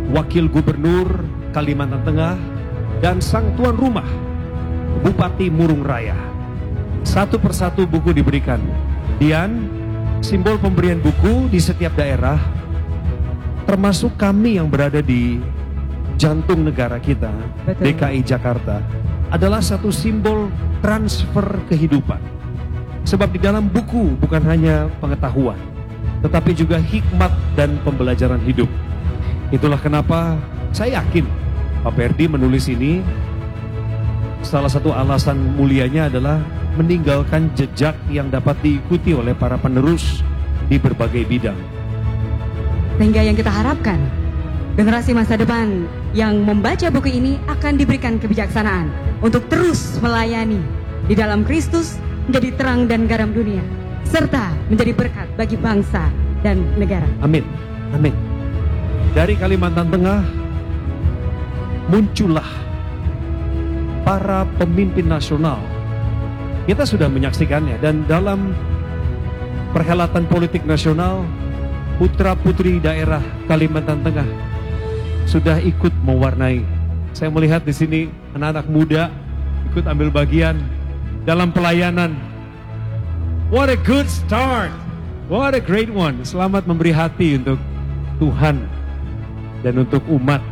Wakil Gubernur Kalimantan Tengah, dan sang tuan rumah, Bupati Murung Raya. Satu persatu buku diberikan. Dian, simbol pemberian buku di setiap daerah, termasuk kami yang berada di jantung negara kita, Betul. DKI Jakarta, adalah satu simbol transfer kehidupan. Sebab di dalam buku bukan hanya pengetahuan, tetapi juga hikmat dan pembelajaran hidup. Itulah kenapa saya yakin Pak Perdi menulis ini. Salah satu alasan mulianya adalah meninggalkan jejak yang dapat diikuti oleh para penerus di berbagai bidang. Sehingga yang kita harapkan, generasi masa depan yang membaca buku ini akan diberikan kebijaksanaan untuk terus melayani di dalam Kristus, menjadi terang dan garam dunia, serta menjadi berkat bagi bangsa dan negara. Amin, amin. Dari Kalimantan Tengah muncullah para pemimpin nasional. Kita sudah menyaksikannya, dan dalam perhelatan politik nasional, putra-putri daerah Kalimantan Tengah sudah ikut mewarnai. Saya melihat di sini anak-anak muda ikut ambil bagian dalam pelayanan. What a good start. What a great one. Selamat memberi hati untuk Tuhan dan untuk umat.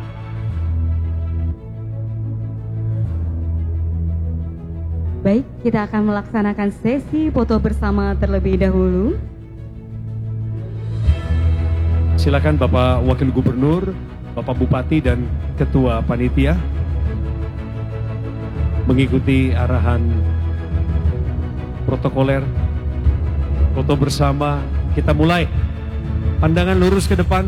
Baik, kita akan melaksanakan sesi foto bersama terlebih dahulu. Silakan Bapak Wakil Gubernur, Bapak Bupati dan Ketua Panitia mengikuti arahan protokoler. Foto bersama, kita mulai. Pandangan lurus ke depan.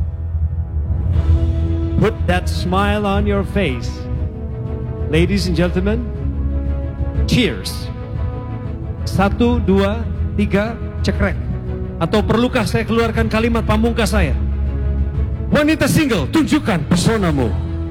Put that smile on your face. Ladies and gentlemen, cheers. 1, 2, 3, cekrek. Atau perlukah saya keluarkan kalimat pamungkas saya? Wanita single, tunjukkan personamu.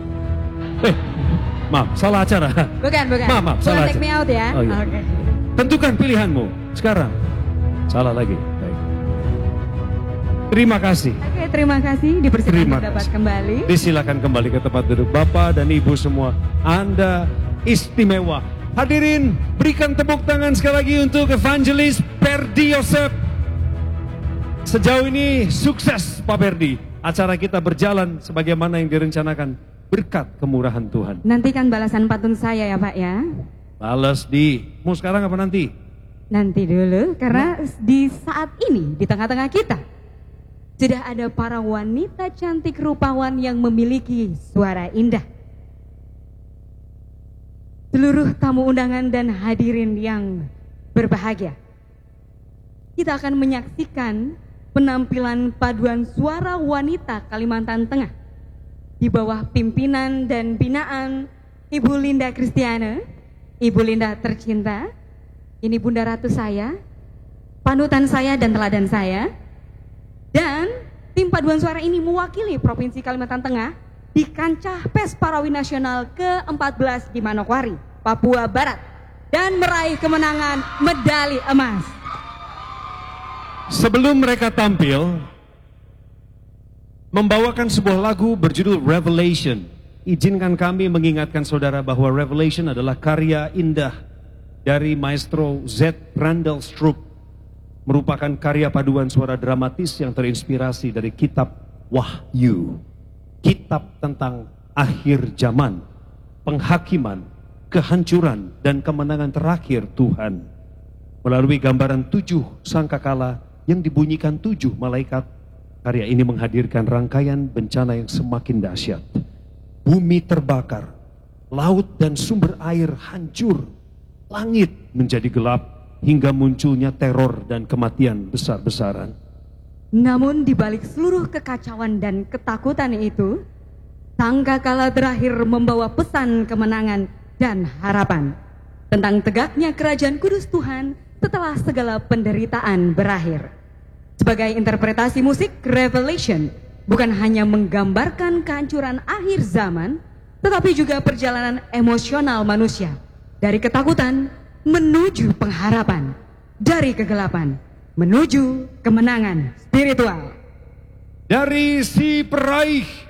Maaf, salah acara. Bukan. Maaf, salah Take acara. me out ya. Oh, iya. Oke. Tentukan pilihanmu sekarang. Salah lagi. Baik. Terima kasih. Oke, terima kasih. Dipersilakan Terima untuk dapat kasih. kembali. Disilakan kembali ke tempat duduk. Bapak dan Ibu semua, Anda istimewa. Hadirin, berikan tepuk tangan sekali lagi untuk Evangelis Perdi Yosef. Sejauh ini sukses Pak Perdi. Acara kita berjalan sebagaimana yang direncanakan berkat kemurahan Tuhan. Nantikan balasan pantun saya ya Pak ya. Balas mau sekarang apa nanti? Nanti dulu, karena di saat ini di tengah-tengah kita sudah ada para wanita cantik rupawan yang memiliki suara indah. Seluruh tamu undangan dan hadirin yang berbahagia, kita akan menyaksikan penampilan paduan suara wanita Kalimantan Tengah di bawah pimpinan dan binaan Ibu Linda Kristiana, Ibu Linda tercinta. Ini Bunda Ratu saya, panutan saya dan teladan saya. Dan tim paduan suara ini mewakili Provinsi Kalimantan Tengah di kancah PES Parawi Nasional ke-14 di Manokwari, Papua Barat, dan meraih kemenangan medali emas. Sebelum mereka tampil membawakan sebuah lagu berjudul Revelation, izinkan kami mengingatkan saudara bahwa Revelation adalah karya indah dari Maestro Z. Randall Stroop, merupakan karya paduan suara dramatis yang terinspirasi dari kitab Wahyu, kitab tentang akhir zaman, penghakiman, kehancuran dan kemenangan terakhir Tuhan. Melalui gambaran 7 sangkakala yang dibunyikan 7 malaikat, karya ini menghadirkan rangkaian bencana yang semakin dahsyat. Bumi terbakar, laut dan sumber air hancur, langit menjadi gelap, hingga munculnya teror dan kematian besar-besaran. Namun di balik seluruh kekacauan dan ketakutan itu, sangkakala terakhir membawa pesan kemenangan dan harapan tentang tegaknya kerajaan kudus Tuhan setelah segala penderitaan berakhir. Sebagai interpretasi musik, Revelation bukan hanya menggambarkan kehancuran akhir zaman, tetapi juga perjalanan emosional manusia dari ketakutan menuju pengharapan, dari kegelapan menuju kemenangan spiritual. Dari si peraih